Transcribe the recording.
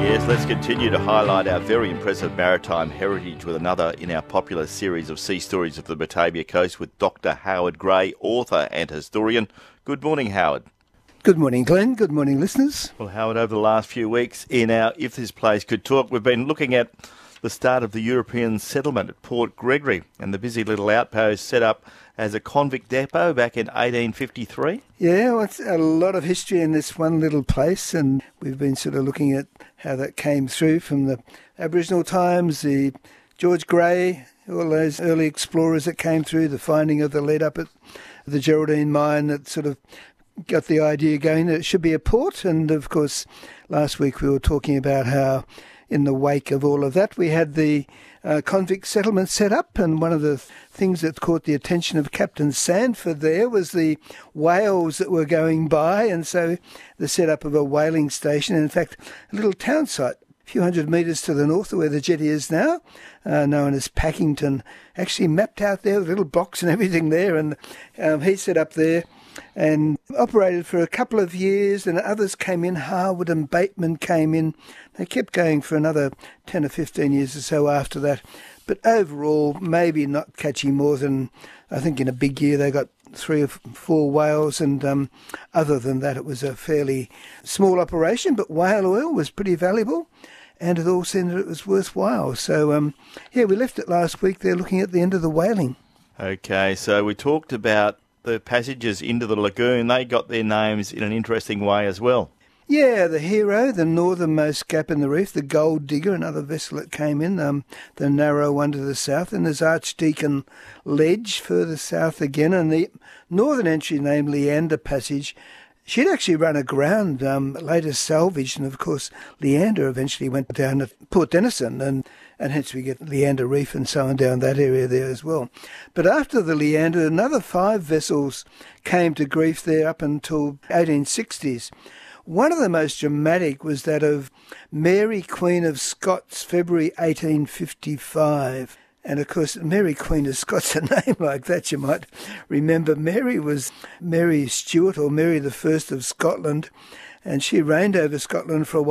Yes, let's continue to highlight our very impressive maritime heritage with another in our popular series of Sea Stories of the Batavia Coast with Dr. Howard Gray, author and historian. Good morning, Howard. Good morning, Glenn. Good morning, listeners. Well, Howard, over the last few weeks in our If This Place Could Talk, we've been looking at the start of the European settlement at Port Gregory and the busy little outpost set up as a convict depot back in 1853. Yeah, well, it's a lot of history in this one little place, and we've been sort of looking at how that came through from the Aboriginal times, the George Gray, all those early explorers that came through, the finding of the lead up at the Geraldine mine that sort of got the idea going that it should be a port. And, of course, last week we were talking about how in the wake of all of that, we had the convict settlement set up, and one of the things that caught the attention of Captain Sandford there was the whales that were going by, and so the setup of a whaling station, and in fact, a little town site, a few hundred metres to the north of where the jetty is now, known as Packington, actually mapped out there with little blocks and everything there, and he set up there and operated for a couple of years, and others came in. Harwood and Bateman came in. They kept going for another 10 or 15 years or so after that. But overall, maybe not catching more than, I think in a big year they got 3 or 4 whales, and other than that it was a fairly small operation, but whale oil was pretty valuable, and it all seemed that it was worthwhile. So, we left it last week there looking at the end of the whaling. Okay, so we talked about the passages into the lagoon. They got their names in an interesting way as well. Yeah, the Hero, the northernmost gap in the reef, the Gold Digger, another vessel that came in, the narrow one to the south, and there's Archdeacon Ledge further south again, and the northern entry named Leander Passage. She'd actually run aground, later salvaged, and of course Leander eventually went down to Port Denison, and hence we get Leander Reef and so on down that area there as well. But after the Leander, another 5 vessels came to grief there up until 1860s. One of the most dramatic was that of Mary Queen of Scots, February 1855. And, of course, Mary Queen of Scots, a name like that, you might remember. Mary was Mary Stuart, or Mary the First of Scotland, and she reigned over Scotland for a while.